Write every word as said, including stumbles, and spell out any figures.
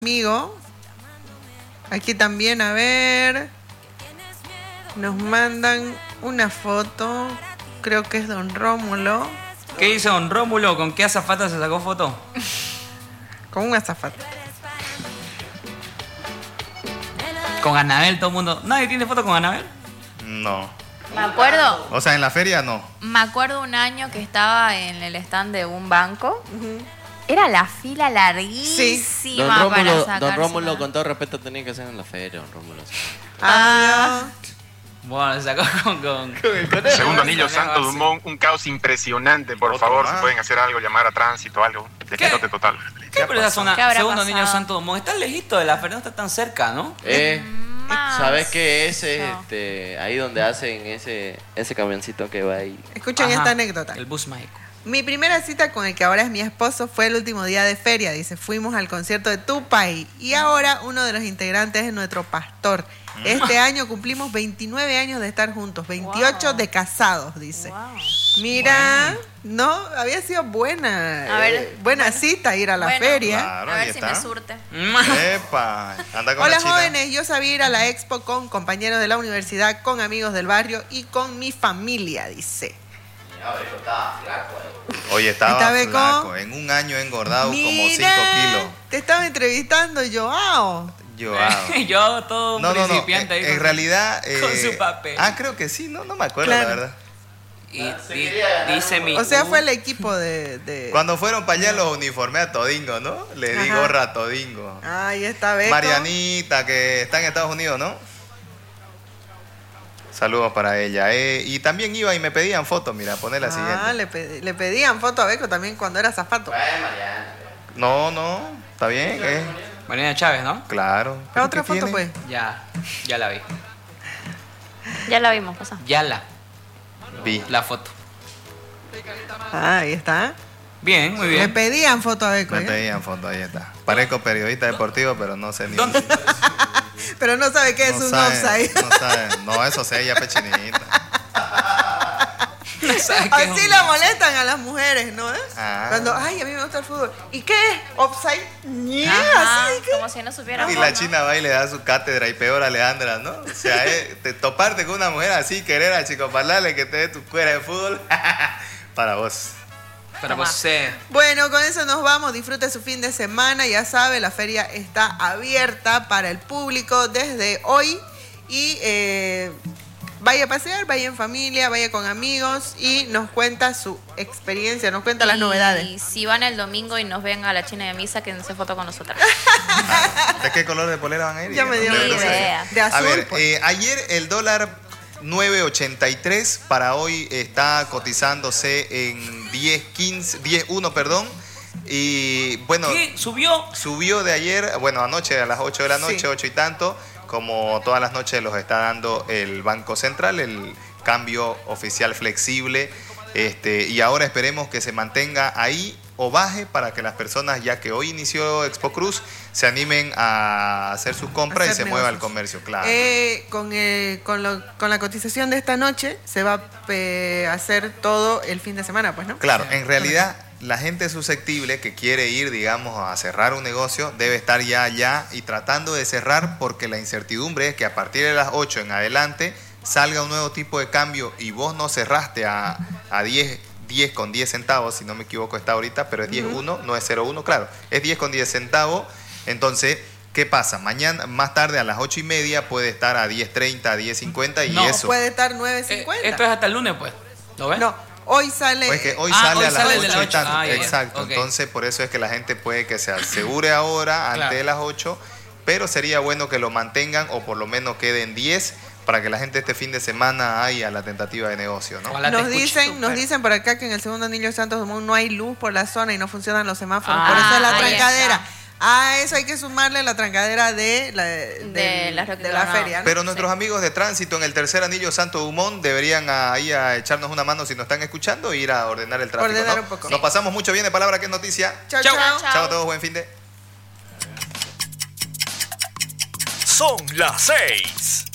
amigo. Aquí también, a ver. Nos mandan una foto. Creo que es don Rómulo. ¿Qué hizo don Rómulo? ¿Con qué azafata se sacó foto? Con un azafata. Con Anabel todo el mundo. ¿Nadie tiene foto con Anabel? No. Me acuerdo. O sea, en la feria no. Me acuerdo un año que estaba en el stand de un banco. Uh-huh. Era la fila larguísima. Sí. Don Rómulo, para sacarse don Rómulo la... con todo respeto, tenía que hacer en la feria, don Rómulo. Ah. Bueno, se sacó con... con... El segundo anillo Santo Dumont, un caos impresionante. Por favor, si pueden hacer algo, llamar a tránsito, algo. Despelote total. ¿Qué por esa zona? ¿Qué habrá Segundo pasado? Niño Santo Dumont. Está lejito de la feria, no está tan cerca, ¿no? Eh, Más. ¿Sabes qué es? Es, No. este, ahí donde hacen ese, ese camioncito que va ahí. Escuchen Ajá, esta anécdota. El bus mágico. Mi primera cita con el que ahora es mi esposo fue el último día de feria. Dice, fuimos al concierto de Tupac y ahora uno de los integrantes es nuestro pastor. Este año cumplimos veintinueve años de estar juntos, veintiocho Wow. de casados, dice. Wow. Mira, no, había sido buena, A ver, eh, buena bueno. cita ir a la Bueno, feria. Claro, A ahí ver si está. me surte. Epa, anda con Hola la china. jóvenes, yo sabía ir a la expo con compañeros de la universidad, con amigos del barrio y con mi familia, dice. Oye, estaba ¿Está Beco? flaco. En un año he engordado como cinco kilos. Te estaba entrevistando Joao. Yo hago. Yo hago todo un No, no, no. principiante En, ahí. en con- realidad. con eh, su papel. Ah, creo que sí, no, no me acuerdo, Claro. la verdad. Y di- dice mi... O sea, uh, fue el equipo de... de... Cuando fueron para allá los uniformé a Todingo, ¿no? Le di Ajá. gorra a Todingo. Ahí está Beco. Marianita, que está en Estados Unidos, ¿no? Saludos para ella. Eh, y también iba y me pedían fotos, mira, poner la Ah, siguiente. le, pe- le pedían foto a Beco también cuando era zapato. No, no, está bien, eh. Mariana Chávez, ¿no? Claro. La ¿Pero otra qué foto, tiene? pues. Ya, ya la vi. Ya la vimos, pasa. Ya la, Vi. la foto. Ah, ahí está. Bien, muy Le bien. pedían foto a Beco. Me ¿eh? pedían fotos, ahí está. Parezco periodista deportivo, pero no sé ni ¿Dónde? un- Pero no sabe qué es no un sabe, offside. No sabe. No, eso sé, ella pechinita. No sabes qué es Así un- la molestan a las mujeres, ¿no? ¿Eh? Ah. Cuando, ay, a mí me gusta el fútbol. ¿Y qué es? ¿Offside? Ñe, Ajá, así que... como si no supiéramos. Y la china va y le da su cátedra y peor a Leandra, ¿no? O sea, eh, te, toparte con una mujer así, querer a Chico Parlarle que te dé tu cuera de fútbol, para vos. Para Toma. vos. Bueno, con eso nos vamos. Disfrute su fin de semana. Ya sabe, la feria está abierta para el público desde hoy. Y eh, vaya a pasear, vaya en familia, vaya con amigos y nos cuenta su experiencia, nos cuenta las Y novedades. si van el domingo y nos ven a la China de Misa, que se foto con nosotras. ¿De qué color de polera van a ir? Ya me dio De- Ni de- idea. De azul. A ver, pues. eh, ayer el dólar nueve ochenta y tres, para hoy está cotizándose en diez quince, diez uno, perdón. Y bueno, ¿Qué? ¿Subió? subió de ayer, bueno, anoche a las ocho de la noche, Sí. ocho y tanto, como todas las noches los está dando el Banco Central, el cambio oficial flexible. Este, y ahora esperemos que se mantenga ahí o baje para que las personas, ya que hoy inició Expo Cruz, se animen a hacer sus compras Hacer y se mueva el negocios. comercio, claro. Eh, con, eh, con, lo- con la cotización de esta noche se va a eh, hacer todo el fin de semana, pues, ¿no? Claro, en realidad la gente susceptible que quiere ir, digamos, a cerrar un negocio debe estar ya allá y tratando de cerrar, porque la incertidumbre es que a partir de las ocho en adelante salga un nuevo tipo de cambio y vos no cerraste a, a diez, diez con diez centavos, si no me equivoco está ahorita, pero es diez uno, no es cero uno, claro, es diez con diez centavos. Entonces, ¿qué pasa? Mañana, más tarde a las ocho y media puede estar a diez treinta, a diez cincuenta y No, eso. Puede estar nueve Eh, cincuenta. esto es hasta el lunes, pues. ¿Lo ves? No, hoy sale... Pues que hoy Ah, sale hoy a las sale el de ocho las y ocho. tanto. Ah, ya, ya. Exacto. Ok. Entonces, por eso es que la gente puede que se asegure ahora antes Claro. de las ocho, pero sería bueno que lo mantengan o por lo menos queden diez para que la gente este fin de semana haya la tentativa de negocio, ¿no? Ojalá te Nos escuche dicen, súper. nos dicen por acá que en el segundo anillo de Santos Dumont no hay luz por la zona y no funcionan los semáforos. Ah, por eso es la ahí trancadera. está. A eso hay que sumarle la trancadera de la, del- De las de la no. feria, ¿no? Pero nuestros amigos de tránsito en el tercer anillo Santo Dumont deberían ahí a echarnos una mano si nos están escuchando e ir a ordenar el tráfico, Ordenar ¿no? un poco. Nos Sí. pasamos mucho bien de palabra que es noticia. Chao, Chao. chao. Chao. Chao a todos, buen fin de... Son las seis